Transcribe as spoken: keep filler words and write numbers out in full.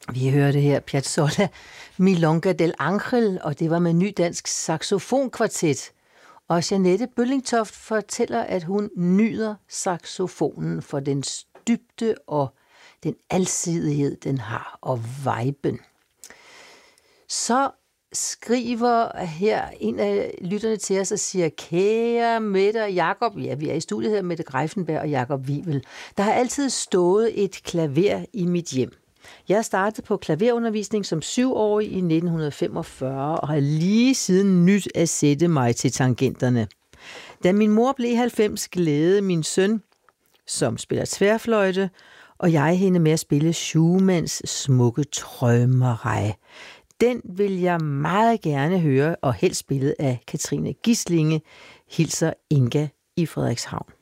Vi hørte her Piazzolla Milonga del Angel, og det var med ny dansk saxofonkvartet. Og Jeanette Bøllingtoft fortæller, at hun nyder saxofonen for den dybde og den alsidighed, den har, og viben. Så skriver her en af lytterne til os og siger, kære Mette og Jakob, ja, vi er i studiet her, Mette Greifenberg og Jakob Wivel. Der har altid stået et klaver i mit hjem. Jeg startede på klaverundervisning som syvårig i nitten femogfyrre og har lige siden nyt at sætte mig til tangenterne. Da min mor blev halvfems, glædede min søn, som spiller tværfløjte, og jeg hende med at spille Schumanns smukke Träumerei. Den vil jeg meget gerne høre, og helst spillet af Katrine Gislinge, hilser Inga i Frederikshavn.